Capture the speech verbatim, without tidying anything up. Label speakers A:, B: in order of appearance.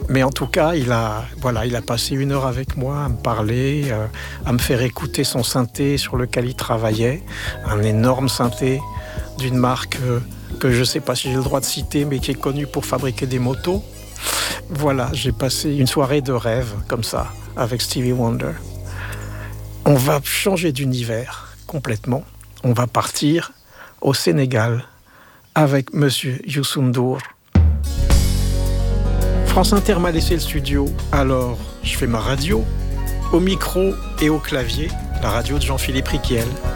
A: Mais en tout cas, il a, voilà, il a passé une heure avec moi à me parler, euh, à me faire écouter son synthé sur lequel il travaillait. Un énorme synthé d'une marque euh, que je ne sais pas si j'ai le droit de citer, mais qui est connue pour fabriquer des motos. Voilà, j'ai passé une soirée de rêve comme ça, avec Stevie Wonder. On va changer d'univers complètement. On va partir au Sénégal avec Monsieur Youssou N'Dour. France Inter m'a laissé le studio, alors je fais ma radio, au micro et au clavier, la radio de Jean-Philippe Riquiel.